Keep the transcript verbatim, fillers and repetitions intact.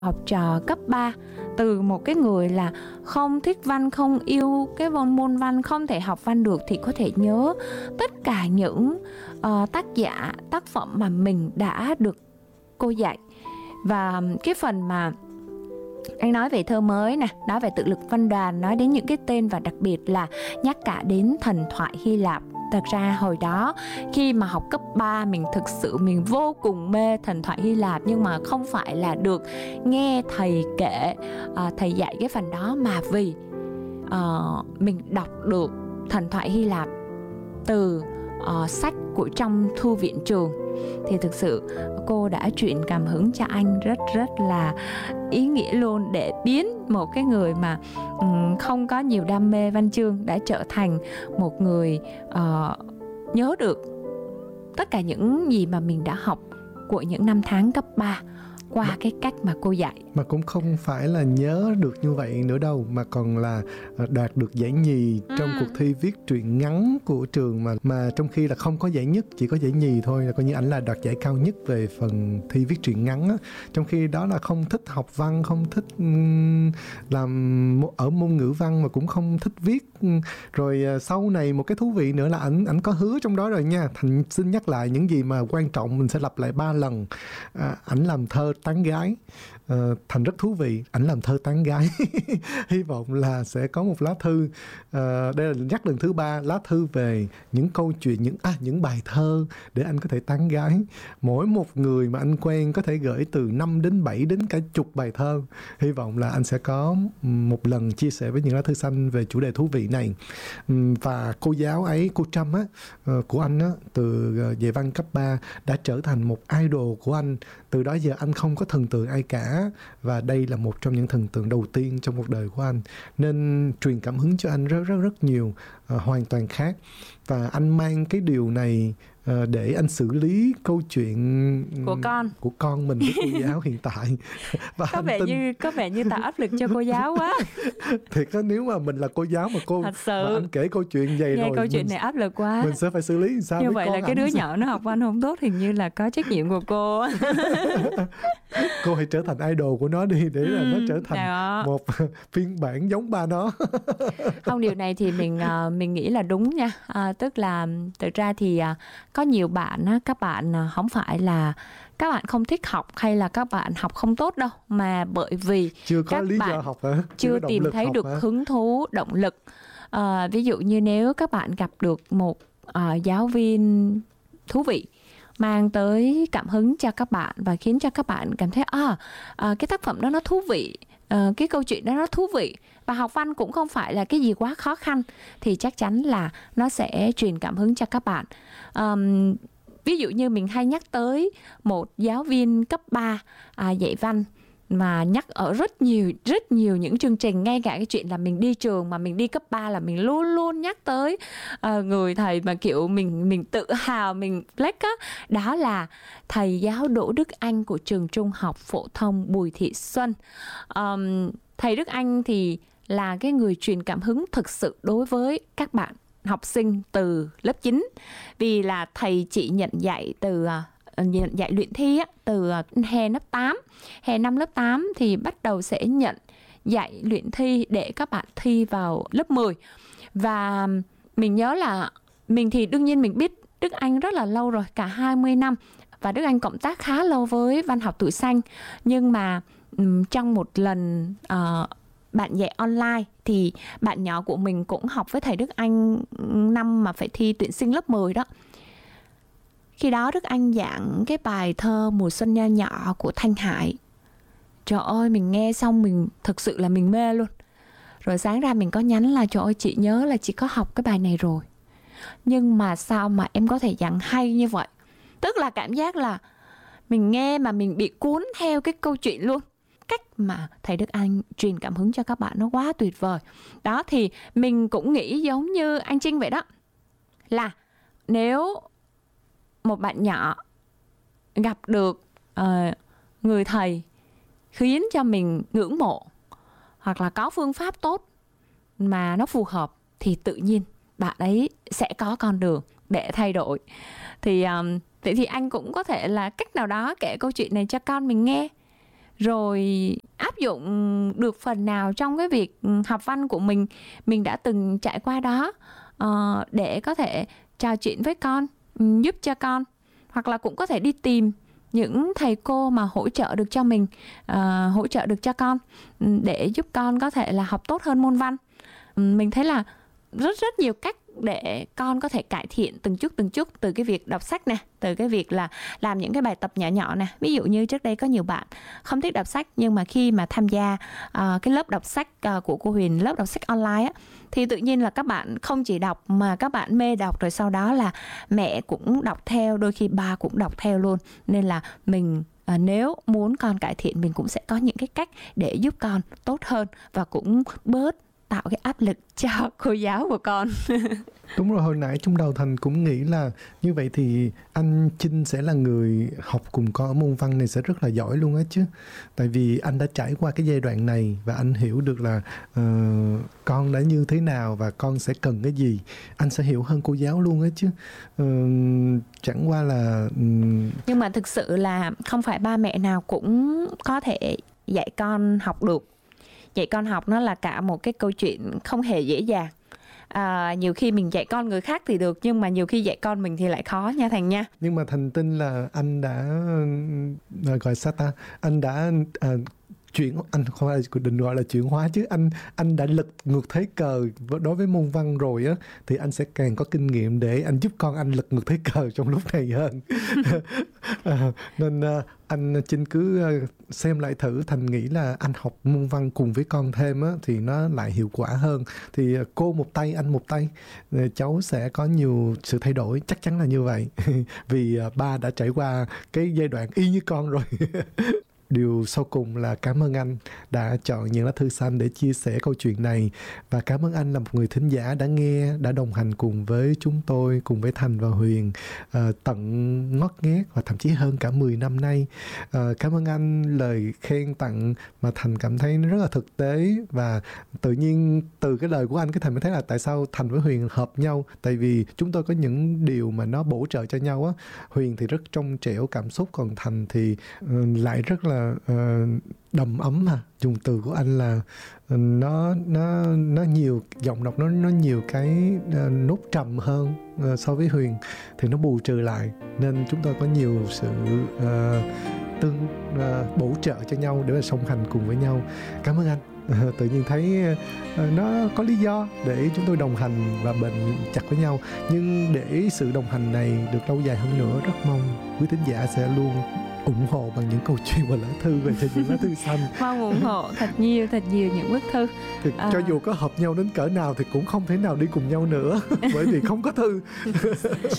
học trò cấp ba, từ một cái người là không thích văn, không yêu cái môn văn, không thể học văn được, thì có thể nhớ tất cả những uh, tác giả, tác phẩm mà mình đã được cô dạy. Và cái phần mà anh nói về thơ mới nè, nói về tự lực văn đoàn, nói đến những cái tên, và đặc biệt là nhắc cả đến thần thoại Hy Lạp. Thật ra hồi đó khi mà học cấp ba, mình thực sự mình vô cùng mê thần thoại Hy Lạp, nhưng mà không phải là được nghe thầy kể, uh, thầy dạy cái phần đó, mà vì uh, mình đọc được thần thoại Hy Lạp từ uh, sách của trong thư viện trường. Thì thực sự cô đã truyền cảm hứng cho anh rất rất là ý nghĩa luôn, để biến một cái người mà um, không có nhiều đam mê văn chương đã trở thành một người uh, nhớ được tất cả những gì mà mình đã học của những năm tháng cấp ba qua mà, cái cách mà cô dạy. Mà cũng không phải là nhớ được như vậy nữa đâu, mà còn là đạt được giải nhì trong ừ. cuộc thi viết truyện ngắn của trường, mà mà trong khi là không có giải nhất, chỉ có giải nhì thôi, là coi như ảnh là đoạt giải cao nhất về phần thi viết truyện ngắn á. Trong khi đó là không thích học văn, không thích um, làm ở môn ngữ văn, mà cũng không thích viết. Rồi sau này một cái thú vị nữa là ảnh ảnh có hứa trong đó rồi nha. Thành xin nhắc lại những gì mà quan trọng, mình sẽ lặp lại ba lần. À, ảnh làm thơ tán gái. À, Thành rất thú vị, ảnh làm thơ tán gái. Hy vọng là sẽ có một lá thư, à, đây là nhắc lần thứ ba, lá thư về những câu chuyện, những à, những bài thơ để anh có thể tán gái. Mỗi một người mà anh quen có thể gửi từ năm đến bảy đến cả chục bài thơ. Hy vọng là anh sẽ có một lần chia sẻ với những lá thư xanh về chủ đề thú vị này. Và cô giáo ấy, cô Trâm á, của anh á, từ dạy văn cấp ba đã trở thành một idol của anh. Từ đó giờ anh không có thần tượng ai cả, và đây là một trong những thần tượng đầu tiên trong cuộc đời của anh, nên truyền cảm hứng cho anh rất rất rất nhiều, uh, hoàn toàn khác. Và anh mang cái điều này uh, để anh xử lý câu chuyện của con của con mình với cô giáo hiện tại. Và có vẻ tin... như có vẻ như tạo áp lực cho cô giáo quá. Thiệt á, nếu mà mình là cô giáo mà cô thật sự mà anh kể câu chuyện vậy nghe rồi, câu chuyện mình, này áp lực quá. Mình sẽ phải xử lý sao? Như vậy là cái đứa sao? nhỏ nó học văn không tốt, hình như là có trách nhiệm của cô. Cô hãy trở thành idol của nó đi, để là nó trở thành đó. một phiên bản giống ba nó. Không, điều này thì mình mình nghĩ là đúng nha. À, tức là thực ra thì có nhiều bạn, các bạn không phải là các bạn không thích học hay là các bạn học không tốt đâu, mà bởi vì chưa có các lý bạn do học hả? Chưa, chưa tìm thấy được hả? hứng thú, động lực. À, ví dụ như nếu các bạn gặp được một uh, giáo viên thú vị, mang tới cảm hứng cho các bạn và khiến cho các bạn cảm thấy à, à cái tác phẩm đó nó thú vị, à, cái câu chuyện đó nó thú vị, và học văn cũng không phải là cái gì quá khó khăn, thì chắc chắn là nó sẽ truyền cảm hứng cho các bạn. Um, ví dụ như mình hay nhắc tới một giáo viên cấp ba à, dạy văn, mà nhắc ở rất nhiều rất nhiều những chương trình, ngay cả cái chuyện là mình đi trường mà mình đi cấp ba là mình luôn luôn nhắc tới uh, người thầy mà kiểu mình mình tự hào, mình flex á, đó là thầy giáo Đỗ Đức Anh của trường Trung học phổ thông Bùi Thị Xuân. Um, thầy Đức Anh thì là cái người truyền cảm hứng thực sự đối với các bạn học sinh từ lớp chín, vì là thầy chỉ nhận dạy từ nhận dạy luyện thi á, từ hè lớp tám, hè năm lớp tám thì bắt đầu sẽ nhận dạy luyện thi để các bạn thi vào lớp mười. Và mình nhớ là mình thì đương nhiên mình biết Đức Anh rất là lâu rồi, cả hai mươi năm, và Đức Anh cộng tác khá lâu với Văn học Tuổi Xanh. Nhưng mà um, trong một lần uh, bạn dạy online thì bạn nhỏ của mình cũng học với thầy Đức Anh năm mà phải thi tuyển sinh lớp mười đó. Khi đó Đức Anh giảng cái bài thơ Mùa Xuân Nho Nhỏ của Thanh Hải. Trời ơi, mình nghe xong mình thực sự là mình mê luôn. Rồi sáng ra mình có nhắn là trời ơi, chị nhớ là chị có học cái bài này rồi, nhưng mà sao mà em có thể giảng hay như vậy. Tức là cảm giác là mình nghe mà mình bị cuốn theo cái câu chuyện luôn. Cách mà thầy Đức Anh truyền cảm hứng cho các bạn nó quá tuyệt vời. Đó, thì mình cũng nghĩ giống như anh Trinh vậy đó, là nếu một bạn nhỏ gặp được uh, người thầy khiến cho mình ngưỡng mộ, hoặc là có phương pháp tốt mà nó phù hợp, thì tự nhiên bạn ấy sẽ có con đường để thay đổi. Thì um, vậy thì anh cũng có thể là cách nào đó kể câu chuyện này cho con mình nghe, rồi áp dụng được phần nào trong cái việc học văn của mình, mình đã từng trải qua đó, uh, để có thể trò chuyện với con, giúp cho con, hoặc là cũng có thể đi tìm những thầy cô mà hỗ trợ được cho mình, uh, hỗ trợ được cho con để giúp con có thể là học tốt hơn môn văn. Mình thấy là rất rất nhiều cách để con có thể cải thiện từng chút từng chút, từ cái việc đọc sách nè, từ cái việc là làm những cái bài tập nhỏ nhỏ nè. Ví dụ như trước đây có nhiều bạn không thích đọc sách, nhưng mà khi mà tham gia uh, cái lớp đọc sách uh, của cô Huyền, lớp đọc sách online á, thì tự nhiên là các bạn không chỉ đọc mà các bạn mê đọc, rồi sau đó là mẹ cũng đọc theo, đôi khi ba cũng đọc theo luôn. Nên là mình À, nếu muốn con cải thiện, mình cũng sẽ có những cái cách để giúp con tốt hơn và cũng bớt tạo cái áp lực cho cô giáo của con. Đúng rồi, hồi nãy trong đầu Thành cũng nghĩ là như vậy thì anh Chinh sẽ là người học cùng con ở môn văn này sẽ rất là giỏi luôn á chứ. Tại vì anh đã trải qua cái giai đoạn này và anh hiểu được là uh, con đã như thế nào và con sẽ cần cái gì. Anh sẽ hiểu hơn cô giáo luôn á chứ. Uh, chẳng qua là... Um... Nhưng mà thực sự là không phải ba mẹ nào cũng có thể dạy con học được. Dạy con học nó là cả một cái câu chuyện không hề dễ dàng. À, nhiều khi mình dạy con người khác thì được, nhưng mà nhiều khi dạy con mình thì lại khó nha Thành nha. Nhưng mà Thành tin là anh đã gọi sao ta, anh đã à, chuyển, anh không phải là định gọi là chuyển hóa chứ, anh anh đã lật ngược thế cờ đối với môn văn rồi á, thì anh sẽ càng có kinh nghiệm để anh giúp con anh lật ngược thế cờ trong lúc này hơn. à, nên à, anh Chinh cứ xem lại thử. Thành nghĩ là anh học môn văn cùng với con thêm á, thì nó lại hiệu quả hơn. Thì cô một tay, anh một tay, cháu sẽ có nhiều sự thay đổi, chắc chắn là như vậy. Vì ba đã trải qua cái giai đoạn y như con rồi. Điều sau cùng là cảm ơn anh đã chọn những lá thư xanh để chia sẻ câu chuyện này. Và cảm ơn anh là một người thính giả đã nghe, đã đồng hành cùng với chúng tôi, cùng với Thành và Huyền uh, tận ngót nghét và thậm chí hơn cả mười năm nay. Uh, cảm ơn anh, lời khen tặng mà Thành cảm thấy rất là thực tế. Và tự nhiên từ cái lời của anh, cái Thành mới thấy là tại sao Thành với Huyền hợp nhau. Tại vì chúng tôi có những điều mà nó bổ trợ cho nhau á. Huyền thì rất trong trẻo cảm xúc, còn Thành thì uh, lại rất là Uh, đầm ấm mà. Dùng từ của anh là uh, nó nó nó nhiều giọng đọc, nó nó nhiều cái uh, nốt trầm hơn uh, so với Huyền, thì nó bù trừ lại, nên chúng tôi có nhiều sự uh, tương uh, bổ trợ cho nhau để mà song hành cùng với nhau. Cảm ơn anh. Uh, tự nhiên thấy uh, nó có lý do để chúng tôi đồng hành và bền chặt với nhau. Nhưng để sự đồng hành này được lâu dài hơn nữa, rất mong quý thính giả sẽ luôn ủng hộ bằng những câu chuyện và lá thư về thời những lá thư xanh. Mong ủng hộ thật nhiều, thật nhiều những bức thư. Thì à... cho dù có hợp nhau đến cỡ nào thì cũng không thể nào đi cùng nhau nữa, bởi vì không có thư.